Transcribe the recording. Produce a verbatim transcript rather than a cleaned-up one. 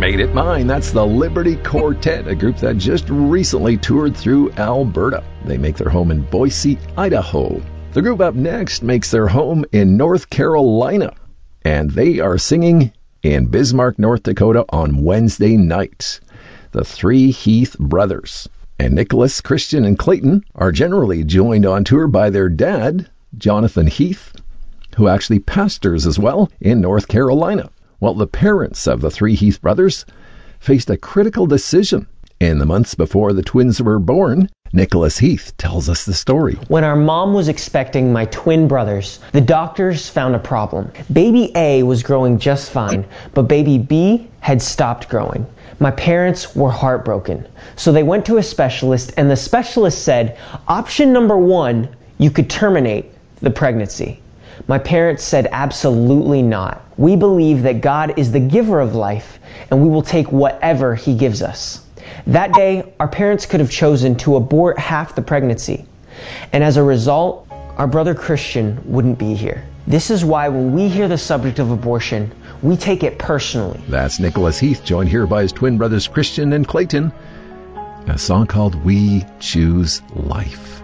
made it mine. That's the Liberty Quartet, a group that just recently toured through Alberta. They make their home in Boise, Idaho. The group up next makes their home in North Carolina, and they are singing in Bismarck, North Dakota on Wednesday nights. The Three Heath Brothers. And Nicholas, Christian, and Clayton are generally joined on tour by their dad, Jonathan Heath, who actually pastors as well in North Carolina. Well, the parents of the Three Heath Brothers faced a critical decision in the months before the twins were born. Nicholas Heath tells us the story. When our mom was expecting my twin brothers, the doctors found a problem. Baby A was growing just fine, but baby B had stopped growing. My parents were heartbroken. So they went to a specialist, and the specialist said, option number one, you could terminate the pregnancy. My parents said absolutely not. We believe that God is the giver of life, and we will take whatever He gives us. That day, our parents could have chosen to abort half the pregnancy. And as a result, our brother Christian wouldn't be here. This is why when we hear the subject of abortion, we take it personally. That's Nicholas Heath, joined here by his twin brothers Christian and Clayton. A song called We Choose Life.